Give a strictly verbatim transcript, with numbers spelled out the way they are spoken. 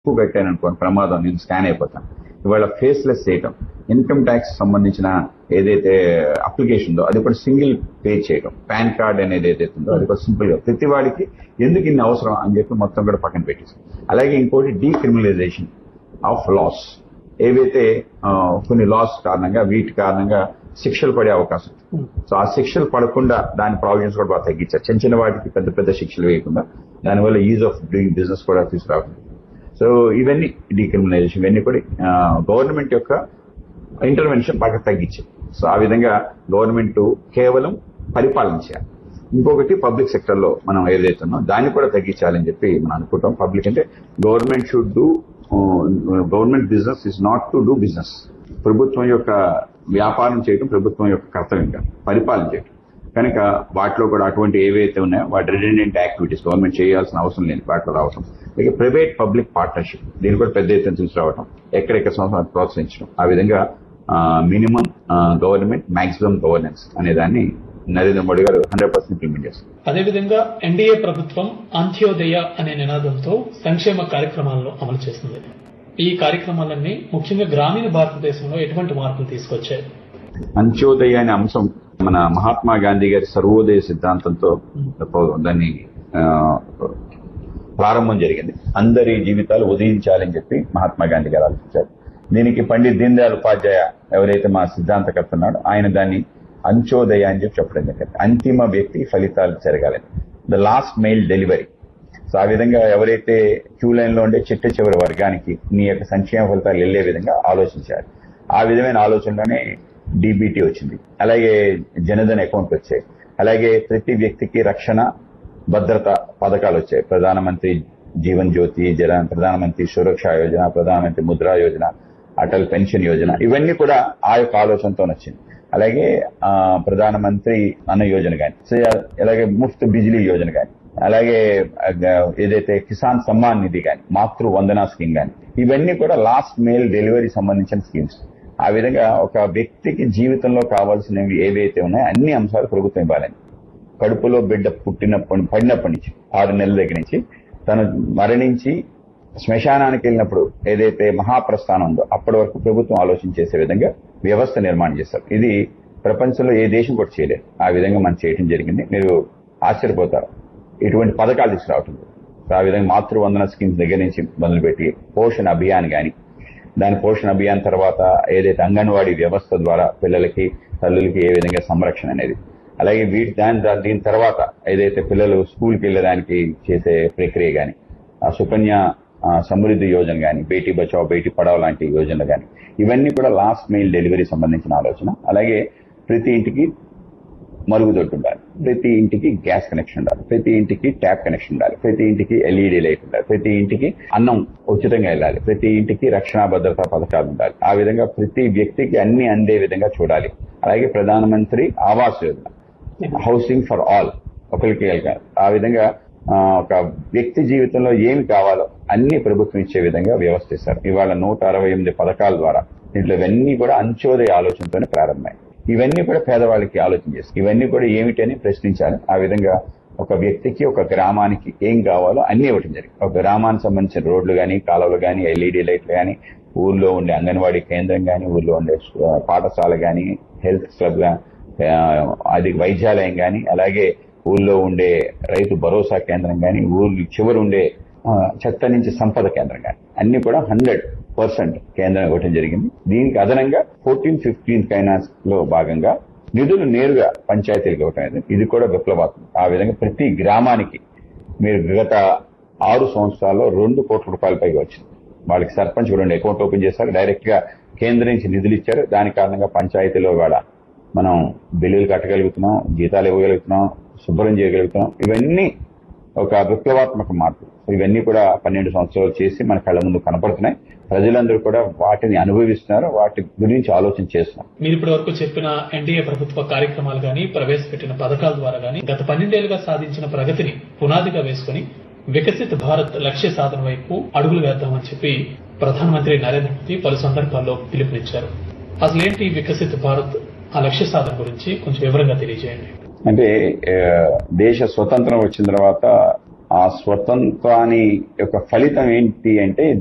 ఎక్కువ కట్టాను అనుకోండి ప్రమాదం, నేను స్కాన్ అయిపోతాను. ఇవాళ ఫేస్లెస్ చేయటం, ఇన్కమ్ ట్యాక్స్ సంబంధించిన ఏదైతే అప్లికేషన్ ఉందో అది కూడా సింగిల్ పే చేయడం, పాన్ కార్డ్ అనేది ఏదైతే ఉందో అది కూడా సింపుల్ గా ప్రతి వాడికి ఎందుకు ఇన్ని అవసరం అని చెప్పి మొత్తం కూడా పక్కన పెట్టేసి, అలాగే ఇంకోటి డీక్రిమినలైజేషన్ ఆఫ్ లాస్, ఏవైతే కొన్ని లాస్ కారణంగా వీటి కారణంగా శిక్షలు పడే అవకాశం. సో ఆ శిక్షలు పడకుండా దాని ప్రావిజన్స్ కూడా బాగా తగ్గించారు. చిన్న చిన్న వాటికి పెద్ద పెద్ద శిక్షలు వేయకుండా దానివల్ల ఈజ్ ఆఫ్ డూయింగ్ బిజినెస్ కూడా తీసుకురావడం. సో ఇవన్నీ డీక్రిమినలైజేషన్, ఇవన్నీ కూడా గవర్నమెంట్ యొక్క ఇంటర్వెన్షన్ బాగా తగ్గించాయి. సో ఆ విధంగా గవర్నమెంట్ కేవలం పరిపాలన చేయాలి. ఇంకొకటి పబ్లిక్ సెక్టర్ లో మనం ఏదైతే ఉన్నాం దాన్ని కూడా తగ్గించాలని చెప్పి మనం అనుకుంటాం. పబ్లిక్ అంటే government should do government business is not to do business. ప్రభుత్వం యొక్క వ్యాపారం చేయడం ప్రభుత్వం యొక్క కర్తవ్యం కాదు, పరిపాలన చేయడం. కనుక వాటిలో కూడా అటువంటి ఏవైతే ఉన్నాయో వాటి రిడెండెంట్ యాక్టివిటీస్ గవర్నమెంట్ చేయాల్సిన అవసరం లేని వాటిలో రావటం, అలాగే ప్రైవేట్ పబ్లిక్ పార్ట్నర్షిప్ దీన్ని కూడా పెద్ద ఎత్తున తీసుకురావటం, ఎక్కడెక్కడ సంవత్సరాలు ప్రోత్సహించడం. ఆ విధంగా మినిమం గవర్నమెంట్ మాక్సిమం గవర్నెన్స్ అనే దాన్ని నరేంద్ర మోడీ గారు హండ్రెడ్ పర్సెంట్ ఇంప్లిమెంట్ చేస్తారు. అదేవిధంగా ఎన్డీఏ ప్రభుత్వం అంత్యోదయ అనే నినాదంతో సంక్షేమ కార్యక్రమాలను అమలు చేస్తుంది. ఈ కార్యక్రమాలన్నీ ముఖ్యంగా గ్రామీణ భారతదేశంలో ఎటువంటి మార్పులు తీసుకొచ్చాయి? అంత్యోదయ అనే అంశం మన మహాత్మా గాంధీ గారి సర్వోదయ సిద్ధాంతంతో దాన్ని ప్రారంభం జరిగింది. అందరి జీవితాలు ఉదయించాలని చెప్పి మహాత్మా గాంధీ గారు ఆలోచించారు. దీనికి పండిత్ దీన్ దయాళ్ ఉపాధ్యాయ ఎవరైతే మా సిద్ధాంతకర్త ఉన్నాడో ఆయన దాన్ని అంత్యోదయ అని చెప్పి చెప్పడం జరిగింది. అంతిమ వ్యక్తి ఫలితాలు జరగాలని, the last mail delivery. So ఆ విధంగా ఎవరైతే క్యూ లైన్ లో ఉండే చిట్ట చివరి వర్గానికి నీ యొక్క సంక్షేమ ఫలితాలు వెళ్లే విధంగా ఆలోచించారు. ఆ విధమైన ఆలోచనలోనే డీబీటీ వచ్చింది, అలాగే జనధన్ అకౌంట్ వచ్చాయి, అలాగే ప్రతి వ్యక్తికి రక్షణ భద్రత పథకాలు వచ్చాయి. ప్రధానమంత్రి జీవన్ జ్యోతి, జన ప్రధానమంత్రి సురక్ష యోజన, ప్రధానమంత్రి ముద్రా యోజన, అటల్ పెన్షన్ యోజన, ఇవన్నీ కూడా ఆ యొక్క ఆలోచనతో వచ్చింది. అలాగే ఆ ప్రధానమంత్రి అన్న యోజన కానీ, అలాగే ముఫ్త్ బిజిలీ యోజన కానీ, అలాగే ఏదైతే కిసాన్ సమ్మాన్ నిధి కానీ, మాతృ వందనా స్కీమ్ కానీ, ఇవన్నీ కూడా లాస్ట్ మెయిల్ డెలివరీ సంబంధించిన స్కీమ్స్. ఆ విధంగా ఒక వ్యక్తికి జీవితంలో కావాల్సినవి ఏవైతే ఉన్నాయో అన్ని అంశాలు ప్రభుత్వం ఇవ్వాలని, కడుపులో బిడ్డ పుట్టినప్పటి పడినప్పటి నుంచి ఆరు నెలల దగ్గర నుంచి తను మరణించి శ్మశానానికి వెళ్ళినప్పుడు ఏదైతే మహాప్రస్థానం ఉందో అప్పటి వరకు ప్రభుత్వం ఆలోచన చేసే విధంగా వ్యవస్థ నిర్మాణం చేస్తారు. ఇది ప్రపంచంలో ఏ దేశం కూడా చేయలేదు. ఆ విధంగా మనం చేయడం జరిగింది. మీరు ఆశ్చర్యపోతారు ఇటువంటి పథకాలు తీసుకురావటం. ఆ విధంగా మాతృ వందన స్కీమ్స్ దగ్గర నుంచి మొదలుపెట్టి పోషణ అభియాన్ కానీ, దాని పోషణ అభియాన్ తర్వాత ఏదైతే అంగన్వాడీ వ్యవస్థ ద్వారా పిల్లలకి తల్లులకి ఏ విధంగా సంరక్షణ అనేది, అలాగే వీటి దాని దీని తర్వాత ఏదైతే పిల్లలు స్కూల్కి వెళ్ళడానికి చేసే ప్రక్రియ కానీ, ఆ సుకన్య సమృద్ధి యోజన కానీ, బేటీ బచావ్ బేటీ పడావ్ లాంటి యోజనలు కానీ, ఇవన్నీ కూడా లాస్ట్ మెయిల్ డెలివరీ సంబంధించిన ఆలోచన. అలాగే ప్రతి ఇంటికి మరుగుదొడ్డు ఉండాలి, ప్రతి ఇంటికి గ్యాస్ కనెక్షన్ ఉండాలి, ప్రతి ఇంటికి ట్యాప్ కనెక్షన్ ఉండాలి, ప్రతి ఇంటికి ఎల్ఈడి లైట్ ఉండాలి, ప్రతి ఇంటికి అన్నం ఉచితంగా వెళ్ళాలి, ప్రతి ఇంటికి రక్షణ భద్రతా పథకాలు ఉండాలి. ఆ విధంగా ప్రతి వ్యక్తికి అన్ని అందే విధంగా చూడాలి. అలాగే ప్రధానమంత్రి Awas Yojana, housing for all, ఒకరికి వెళ్ళాలి. ఆ విధంగా ఒక వ్యక్తి జీవితంలో ఏమి కావాలో అన్ని ప్రభుత్వం ఇచ్చే విధంగా వ్యవస్థిస్తారు. ఇవాళ నూట అరవై ఎనిమిది పథకాల ద్వారా దీంట్లో ఇవన్నీ కూడా అంత్యోదయ ఆలోచనతోనే ప్రారంభమై ఇవన్నీ కూడా పేదవాళ్ళకి ఆలోచన చేస్తారు. ఇవన్నీ కూడా ఏమిటి అని ప్రశ్నించాలి. ఆ విధంగా ఒక వ్యక్తికి ఒక గ్రామానికి ఏం కావాలో అన్ని ఇవ్వటం జరిగింది. ఒక గ్రామానికి సంబంధించిన రోడ్లు కానీ, కాలువలు కానీ, ఎల్ఈడి లైట్లు కానీ, ఊర్లో ఉండే అంగన్వాడీ కేంద్రం కానీ, ఊర్లో ఉండే పాఠశాల కానీ, హెల్త్ క్లబ్, అది వైద్యాలయం కానీ, అలాగే ఊళ్ళో ఉండే రైతు భరోసా కేంద్రం కానీ, ఊళ్ళు చివరి ఉండే చెత్త నుంచి సంపద కేంద్రం కానీ, అన్ని కూడా హండ్రెడ్ పర్సెంట్ కేంద్రం ఇవ్వటం జరిగింది. దీనికి అదనంగా ఫోర్టీన్ ఫిఫ్టీన్ ఫైనాన్స్ లో భాగంగా నిధులు నేరుగా పంచాయతీలకు ఇవ్వటం అనేది ఇది కూడా విప్లవాత్మకం. ఆ విధంగా ప్రతి గ్రామానికి మీరు గత ఆరు సంవత్సరాల్లో రెండు కోట్ల రూపాయల పైగా వచ్చింది. వాళ్ళకి సర్పంచ్ కూడా అకౌంట్ ఓపెన్ చేశారు, డైరెక్ట్ గా కేంద్రం నుంచి నిధులు ఇచ్చారు. దాని కారణంగా పంచాయతీలో వాళ్ళ మనం బిల్లులు కట్టగలుగుతున్నాం, జీతాలు ఇవ్వగలుగుతున్నాం, శుభ్రం చేయగలుగుతున్నాం. ఇవన్నీ ఒక విప్లవాత్మక మార్పు. ఇవన్నీ కూడా పన్నెండు సంవత్సరాలు చేసి మన కళ్ళ ముందు కనపడుతున్నాయి. ప్రజలందరూ కూడా వాటిని అనుభవిస్తున్నారు, వాటి గురించి ఆలోచన చేస్తున్నారు. మీరు ఇప్పటి వరకు చెప్పిన ఎన్డీఏ ప్రభుత్వ కార్యక్రమాలు గానీ, ప్రవేశపెట్టిన పథకాల ద్వారా గానీ గత పన్నెండేళ్లుగా సాధించిన ప్రగతిని పునాదిగా వేసుకుని వికసిత్ భారత్ లక్ష్య సాధన వైపు అడుగులు వేద్దామని చెప్పి ప్రధానమంత్రి నరేంద్ర మోదీ పలు సందర్భాల్లో పిలుపునిచ్చారు. అసలేంటి వికసిత్ భారత్, ఆ లక్ష్య సాధన గురించి కొంచెం వివరంగా తెలియజేయండి. అంటే దేశ స్వతంత్రం వచ్చిన తర్వాత ఆ స్వతంత్రాన్ని యొక్క ఫలితం ఏంటి అంటే